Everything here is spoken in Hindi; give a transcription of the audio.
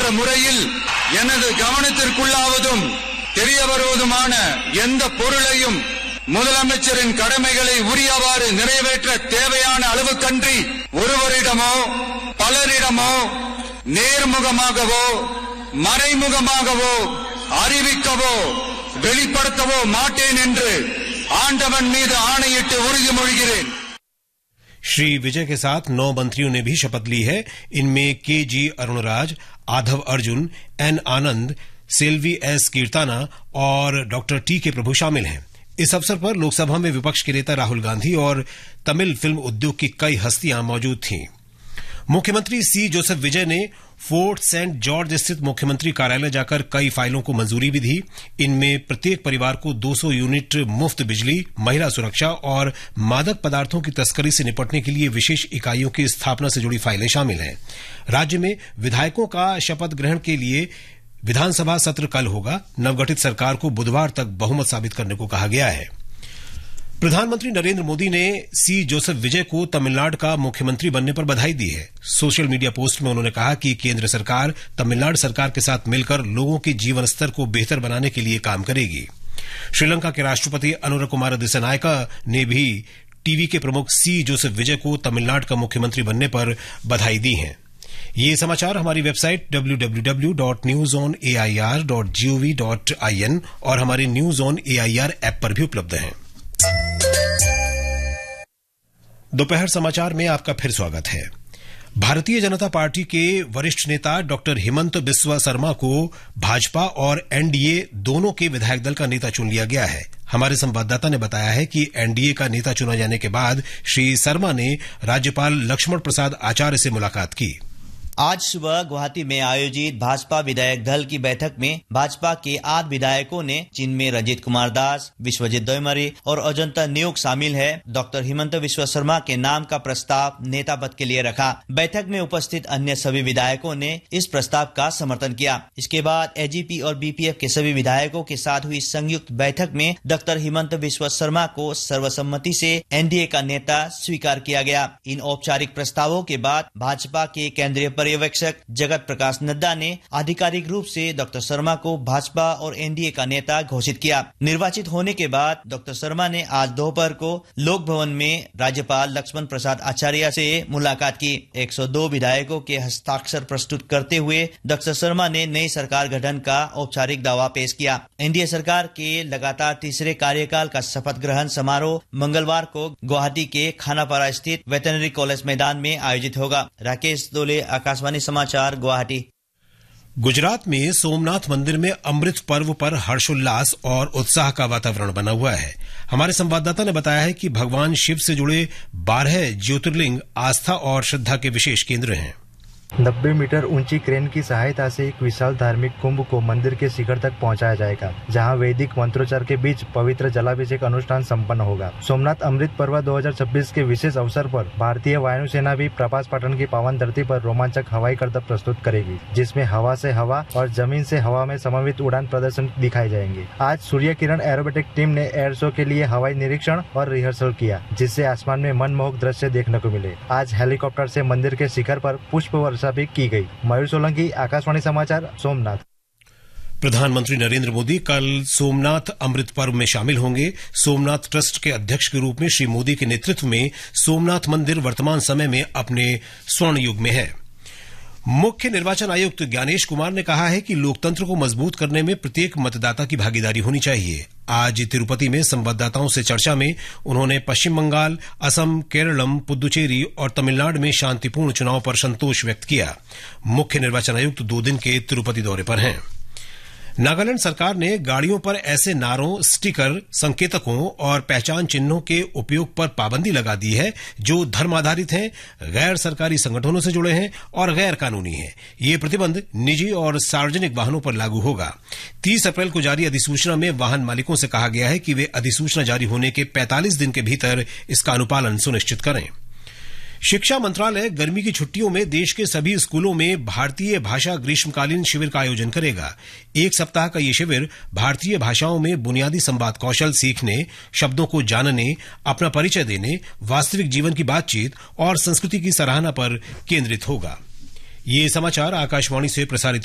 முறையில் எனது கவனத்திற்குள்ளாவதும் தெரிய வருவதுமான எந்த பொருளையும் முதலமைச்சரின் கடமைகளை உரியவாறு நிறைவேற்ற தேவையான அளவுக்கன்றி ஒருவரிடமோ பலரிடமோ நேர்முகமாகவோ மறைமுகமாகவோ அறிவிக்கவோ வெளிப்படுத்தவோ மாட்டேன் என்று आंडवन मीद आणयिट्टु उறுதிமொழிகிறேன்। श्री विजय के साथ 9 मंत्रियों ने भी शपथ ली है। इनमें के.जी. अरुणराज, आधव अर्जुन, एन. आनंद, सेल्वी एस. कीर्ताना और डॉक्टर टी.के. प्रभु शामिल हैं। इस अवसर पर लोकसभा में विपक्ष के नेता राहुल गांधी और तमिल फिल्म उद्योग की कई हस्तियां मौजूद थीं। मुख्यमंत्री सी जोसेफ विजय ने फोर्ट सेंट जॉर्ज स्थित मुख्यमंत्री कार्यालय जाकर कई फाइलों को मंजूरी भी दी। इनमें प्रत्येक परिवार को 200 यूनिट मुफ्त बिजली, महिला सुरक्षा और मादक पदार्थों की तस्करी से निपटने के लिए विशेष इकाइयों की स्थापना से जुड़ी फाइलें शामिल हैं। राज्य में विधायकों का शपथ ग्रहण के लिए विधानसभा सत्र कल होगा। नवगठित सरकार को बुधवार तक बहुमत साबित करने को कहा गया है। प्रधानमंत्री नरेंद्र मोदी ने सी जोसेफ विजय को तमिलनाडु का मुख्यमंत्री बनने पर बधाई दी है। सोशल मीडिया पोस्ट में उन्होंने कहा कि केंद्र सरकार तमिलनाडु सरकार के साथ मिलकर लोगों के जीवन स्तर को बेहतर बनाने के लिए काम करेगी। श्रीलंका के राष्ट्रपति अनुरा कुमार दिसानायका ने भी टीवी के प्रमुख सी जोसेफ विजय को तमिलनाडु का मुख्यमंत्री बनने पर बधाई दी है। ये समाचार हमारी वेबसाइट www.newsonair.gov.in और हमारे न्यूज ऑन एआईआर ऐप पर भी उपलब्ध हैं। दोपहर समाचार में आपका फिर स्वागत है। भारतीय जनता पार्टी के वरिष्ठ नेता डॉक्टर हिमंत बिस्वा शर्मा को भाजपा और एनडीए दोनों के विधायक दल का नेता चुन लिया गया है। हमारे संवाददाता ने बताया है कि एनडीए का नेता चुना जाने के बाद श्री शर्मा ने राज्यपाल लक्ष्मण प्रसाद आचार्य से मुलाकात की। आज सुबह गुवाहाटी में आयोजित भाजपा विधायक दल की बैठक में भाजपा के 8 विधायकों ने, जिनमें रंजीत कुमार दास, विश्वजीत दोयमरी और अजंता न्योक शामिल है, डॉक्टर हिमंत बिस्वा शर्मा के नाम का प्रस्ताव नेता पद के लिए रखा। बैठक में उपस्थित अन्य सभी विधायकों ने इस प्रस्ताव का समर्थन किया। इसके बाद एजीपी और बीपीएफ के सभी विधायकों के साथ हुई संयुक्त बैठक में डॉक्टर हिमंत बिस्वा शर्मा को सर्वसम्मति से एनडीए का नेता स्वीकार किया गया। इन औपचारिक प्रस्तावों के बाद भाजपा के केंद्रीय पर्यवेक्षक जगत प्रकाश नड्डा ने आधिकारिक रूप से डॉक्टर शर्मा को भाजपा और एनडीए का नेता घोषित किया। निर्वाचित होने के बाद डॉक्टर शर्मा ने आज दोपहर को लोक भवन में राज्यपाल लक्ष्मण प्रसाद आचार्य से मुलाकात की। 102 विधायकों के हस्ताक्षर प्रस्तुत करते हुए डॉक्टर शर्मा ने नई सरकार गठन का औपचारिक दावा पेश किया। एनडीए सरकार के लगातार तीसरे कार्यकाल का शपथ ग्रहण समारोह मंगलवार को गुवाहाटी के खानापारा स्थित वेटरनरी कॉलेज मैदान में आयोजित होगा। राकेश दोले, आकाशवाणी समाचार, गुवाहाटी। गुजरात में सोमनाथ मंदिर में अमृत पर्व पर हर्षोल्लास और उत्साह का वातावरण बना हुआ है। हमारे संवाददाता ने बताया है कि भगवान शिव से जुड़े 12 ज्योतिर्लिंग आस्था और श्रद्धा के विशेष केंद्र हैं। 90 मीटर ऊंची क्रेन की सहायता से एक विशाल धार्मिक कुंभ को मंदिर के शिखर तक पहुंचाया जाएगा, जहां वैदिक मंत्रोच्चार के बीच पवित्र जलाभिषेक अनुष्ठान संपन्न होगा। सोमनाथ अमृत पर्व 2026 के विशेष अवसर पर भारतीय वायुसेना भी प्रभास पाटन की पावन धरती पर रोमांचक हवाई करतब प्रस्तुत करेगी, जिसमें हवा से हवा और जमीन से हवा में समन्वित उड़ान प्रदर्शन दिखाए जाएंगे। आज सूर्य किरण एरोबेटिक टीम ने एयर शो के लिए हवाई निरीक्षण और रिहर्सल किया, जिससे आसमान में मनमोहक दृश्य देखने को मिले। आज हेलीकॉप्टर से मंदिर के शिखर पर पुष्प वर्षा भी की गई। मयूर सोलंकी, आकाशवाणी समाचार, सोमनाथ। प्रधानमंत्री नरेंद्र मोदी कल सोमनाथ अमृत पर्व में शामिल होंगे। सोमनाथ ट्रस्ट के अध्यक्ष के रूप में श्री मोदी के नेतृत्व में सोमनाथ मंदिर वर्तमान समय में अपने स्वर्ण युग में है। मुख्य निर्वाचन आयुक्त ज्ञानेश कुमार ने कहा है कि लोकतंत्र को मजबूत करने में प्रत्येक मतदाता की भागीदारी होनी चाहिए। आज तिरुपति में संवाददाताओं से चर्चा में उन्होंने पश्चिम बंगाल, असम, केरलम, पुद्दुचेरी और तमिलनाडु में शांतिपूर्ण चुनाव पर संतोष व्यक्त किया। मुख्य निर्वाचन आयुक्त 2 दिन के तिरुपति दौरे पर हैं। नागालैंड सरकार ने गाड़ियों पर ऐसे नारों, स्टिकर, संकेतकों और पहचान चिन्हों के उपयोग पर पाबंदी लगा दी है जो धर्म आधारित हैं, गैर सरकारी संगठनों से जुड़े हैं और गैर कानूनी हैं। ये प्रतिबंध निजी और सार्वजनिक वाहनों पर लागू होगा। 30 अप्रैल को जारी अधिसूचना में वाहन मालिकों से कहा गया है कि वे अधिसूचना जारी होने के 45 दिन के भीतर इसका अनुपालन सुनिश्चित करें। शिक्षा मंत्रालय गर्मी की छुट्टियों में देश के सभी स्कूलों में भारतीय भाषा ग्रीष्मकालीन शिविर का आयोजन करेगा। 1 सप्ताह का ये शिविर भारतीय भाषाओं में बुनियादी संवाद कौशल सीखने, शब्दों को जानने, अपना परिचय देने, वास्तविक जीवन की बातचीत और संस्कृति की सराहना पर केंद्रित होगा। ये समाचार आकाशवाणी से प्रसारित